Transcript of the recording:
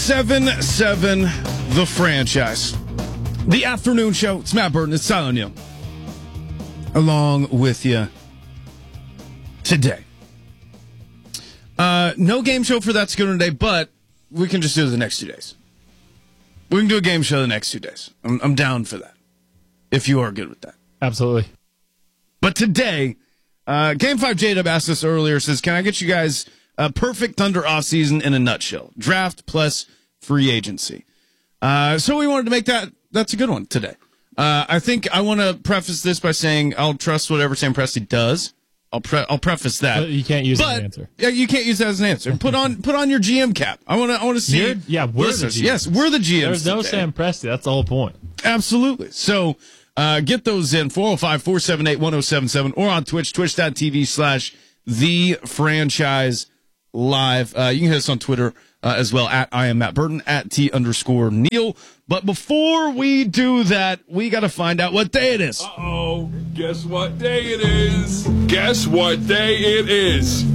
97.7 The Franchise. The afternoon show. It's Matt Burton. It's Silent Neal. Along with you today. No game show for That's Good today, but we can just do it the next 2 days. We can do a game show the next 2 days. I'm down for that, if you are good with that. Absolutely. But today, Game 5 J-Dub asked us earlier, says, can I get you guys a perfect Thunder offseason in a nutshell? Draft plus free agency. So we wanted to make that's a good one today. I think I want to preface this by saying I'll trust whatever Sam Presti does. I'll preface that. But you can't use that as an answer. Yeah, you can't use that as an answer. Put on your GM cap. I want to see. We're the GMs. Yes, we're the GMs. There's no today. Sam Presti. That's the whole point. Absolutely. So get those in 405-478-1077 or on Twitch, twitch.tv/thefranchise live. You can hit us on Twitter as well at I am Matt Burton at @T_Neil. But before we do that, we got to find out what day it is. Uh-oh. Guess what day it is? Guess what day it is?